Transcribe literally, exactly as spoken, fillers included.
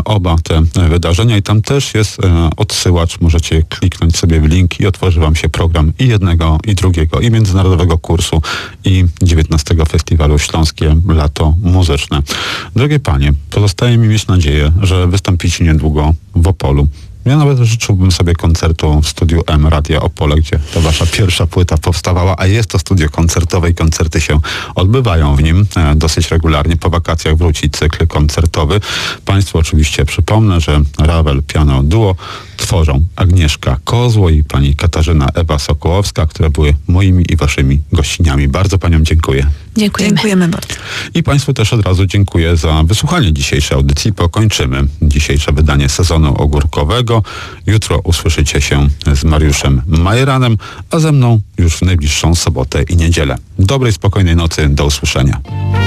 oba te wydarzenia i tam też jest odsyłacz. Możecie kliknąć sobie w link i otworzy wam się program i jednego, i drugiego, i międzynarodowego kursu, i dziewiętnastego Festiwalu Śląskie Lato Muzyczne. Drogie panie, pozostaje mi mieć nadzieję, że wystąpicie niedługo w Opolu. Ja nawet życzyłbym sobie koncertu w Studiu M Radia Opole, gdzie ta wasza pierwsza płyta powstawała, a jest to studio koncertowe i koncerty się odbywają w nim e, dosyć regularnie. Po wakacjach wróci cykl koncertowy. Państwu oczywiście przypomnę, że Ravel Piano Duo tworzą Agnieszka Kozło i pani Katarzyna Ewa Sokołowska, które były moimi i waszymi gościniami. Bardzo paniom dziękuję. Dziękujemy. Dziękujemy bardzo. I państwu też od razu dziękuję za wysłuchanie dzisiejszej audycji. Pokończymy dzisiejsze wydanie sezonu ogórkowego. Jutro usłyszycie się z Mariuszem Majeranem, a ze mną już w najbliższą sobotę i niedzielę. Dobrej, spokojnej nocy. Do usłyszenia.